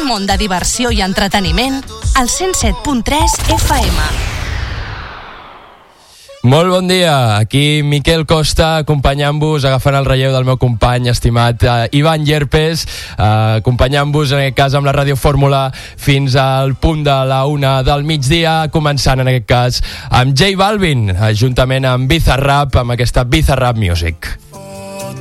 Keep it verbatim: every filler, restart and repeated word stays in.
món de diversió i entreteniment al cent set punt tres F M. Molt bon dia, aquí Miquel Costa acompanyant-vos, agafant el relleu del meu company estimat uh, Ivan Llerpes, uh, acompanyant-vos en aquest cas amb la Ràdio Fórmula fins al punt de la una del migdia, començant en aquest cas amb J Balvin, uh, juntament amb Bizarrap, amb aquesta Bizarrap Music.